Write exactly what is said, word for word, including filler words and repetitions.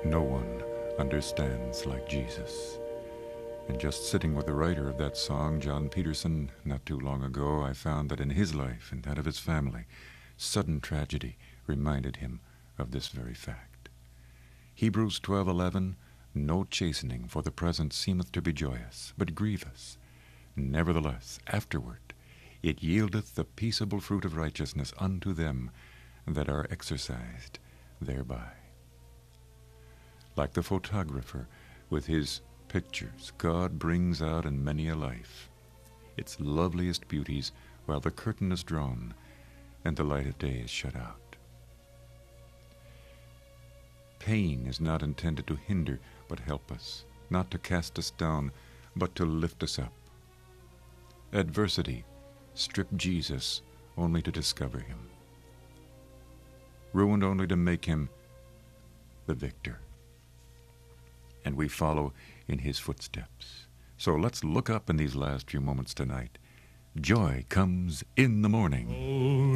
No one understands like Jesus. And just sitting with the writer of that song, John Peterson, not too long ago, I found that in his life and that of his family, sudden tragedy reminded him of this very fact. Hebrews twelve eleven, no chastening for the present seemeth to be joyous, but grievous. Nevertheless, afterward, it yieldeth the peaceable fruit of righteousness unto them that are exercised thereby. Like the photographer with his pictures, God brings out in many a life its loveliest beauties while the curtain is drawn and the light of day is shut out. Pain is not intended to hinder but help us, not to cast us down but to lift us up. Adversity stripped Jesus only to discover him, ruined only to make him the victor. And we follow in his footsteps. So let's look up in these last few moments tonight. Joy comes in the morning.